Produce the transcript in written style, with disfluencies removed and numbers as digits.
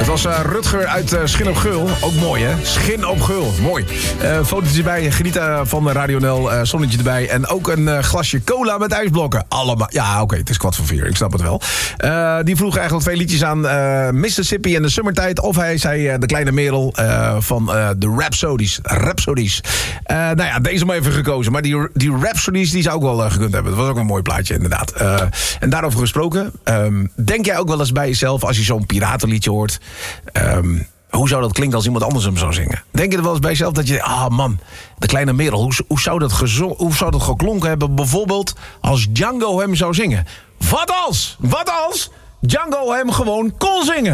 was Rutger uit Schin op Geul. Ook mooi, hè? Schin op Geul. Mooi. Fotootjes erbij. Genieten van de Radio NL. Zonnetje erbij. En ook een glasje cola met ijsblokken. Allemaal. Ja, oké. Het is 3:15. Ik snap het wel. Die vroeg eigenlijk 2 liedjes aan Mississippi en de Summertijd. Of hij zei de kleine Merel van de Rhapsodies. Nou ja, deze maar even gekozen. Maar die Rhapsodies die zou ook wel gekund hebben. Dat was ook een mooi plaatje, inderdaad. En daarover gesproken. Denk jij ook wel eens bij jezelf, als je zo'n piratenliedje hoort, hoe zou dat klinken als iemand anders hem zou zingen? Denk je er wel eens bij jezelf dat je, man, de kleine Merel, hoe zou dat geklonken hebben, bijvoorbeeld als Django hem zou zingen? Wat als Django hem gewoon kon zingen?